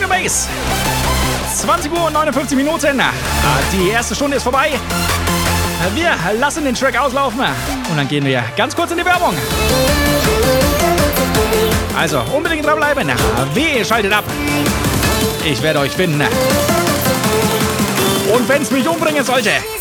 Bass. 20 Uhr und 59 Minuten. Die erste Stunde ist vorbei. Wir lassen den Track auslaufen und dann gehen wir ganz kurz in die Werbung. Also unbedingt dranbleiben. Wehe, schaltet ab. Ich werde euch finden. Und wenn es mich umbringen sollte,